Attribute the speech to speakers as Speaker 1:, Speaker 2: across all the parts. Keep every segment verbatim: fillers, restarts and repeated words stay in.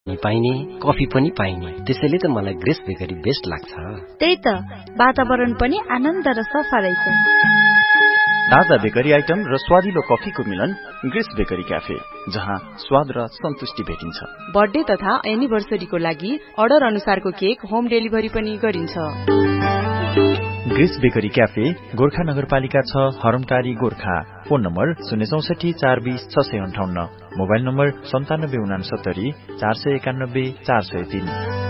Speaker 1: पाइने कफी पनि पाइने, त्यसैले त मलाई ग्रेस बेकरी बेस्ट लाग्छ।
Speaker 2: त्यही त, वातावरण पनि आनन्द र सफा रहेछ।
Speaker 3: ताजा बेकरी आइटम र स्वादिलो कफीको मिलन ग्रेस बेकरी क्याफे, जहाँ स्वाद र सन्तुष्टि भेटिन्छ।
Speaker 4: बर्थडे तथा एनिभर्सरीको लागि अर्डर अनुसारको केक होम डेलिभरी पनि गरिन्छ।
Speaker 3: ग्रेस बेकरी क्याफे गोर्खा नगरपालिका छ, हरमटारी गोर्खा। फोन नम्बर शून्य चौसठी चार बीस छ सय अन्ठाउन्न, मोबाइल नम्बर सन्तानब्बे उनासत्तरी चार सय एकानब्बे चार सय तीन।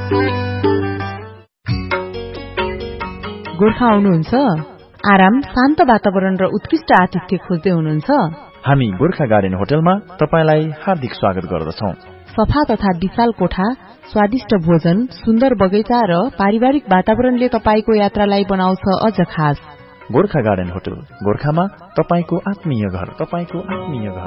Speaker 5: गोर्खा आउनुहुन्छ? आराम, शान्त वातावरण र उत्कृष्ट आतिथ्य खोज्दै हुनुहुन्छ?
Speaker 3: हामी गोर्खा गार्डन होटलमा तपाईलाई हार्दिक स्वागत गर्दछौं।
Speaker 5: सफा तथा विशाल कोठा, स्वादिष्ट भोजन, सुन्दर बगैँचा र पारिवारिक वातावरणले तपाईको यात्रालाई बनाउँछ अझ खास।
Speaker 3: गोर्खा गार्डन होटल गोर्खामा तपाईको आत्मीय घर, तपाईको आत्मीय घर।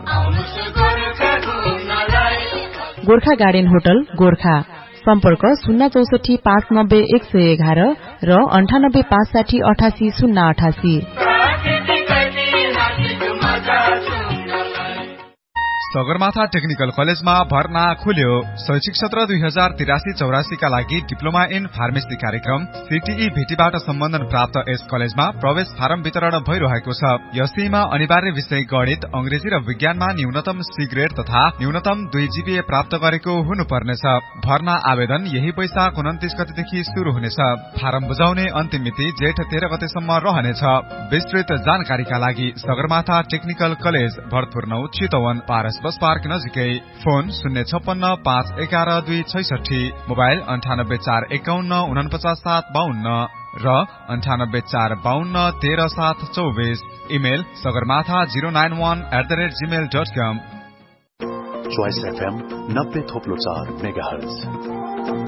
Speaker 5: Gorkha garden hotel Gorkha. सम्पर्क शून्य चौसठी पाँच नब्बे एक सय एघार र अन्ठानब्बे पाँच साठी अठासी शून्य अठासी।
Speaker 6: सगरमाथा टेक्निकल कलेजमा भर्ना खुल्यो। शैक्षिक सत्र दुई हजार तिरासी चौरासी का लागि डिप्लोमा इन फार्मेसी कार्यक्रम सीटीई भेटीबाट सम्बन्धन प्राप्त यस कलेजमा प्रवेश फारम वितरण भइरहेको छ। यसैमा अनिवार्य विषय गणित, अंग्रेजी र विज्ञानमा न्यूनतम सी ग्रेड तथा न्यूनतम दुई जीपीए प्राप्त गरेको हुनुपर्नेछ। भर्ना आवेदन यही वैशाख उन्तिस गतेदेखि शुरू हुनेछ। फारम बुझाउने अन्तिम मिति जेठ तेह्र गतेसम्म रहनेछ। विस्तृत जानकारीका लागि सगरमाथा टेक्निकल कलेज, भरतपुर नौ, चितवन, पारस बस पार्क नजिकै। फोन शून्य छप्पन्न पाँच एघार दुई छैसठी, मोबाइल अन्ठानब्बे चार एकाउन्न उनपचास सात बाहन्न र अन्ठानब्बे चार बाहन्न तेह्र सात चौबिस। Email Sagarmatha zero nine one at the rate Gmail dot com.
Speaker 7: Choice FM नब्बे थोप्लो चार मेगा हर्ज।